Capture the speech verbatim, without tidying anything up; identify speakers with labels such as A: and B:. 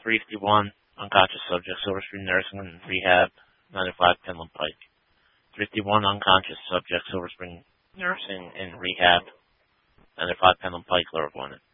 A: three fifty-one, unconscious subject, Silver Spring Nursing and Rehab, ninety-five Penland Pike. three fifty-one, unconscious subject, Silver Spring Nursing and Rehab, ninety-five Penland Pike, Lower Gwinnett.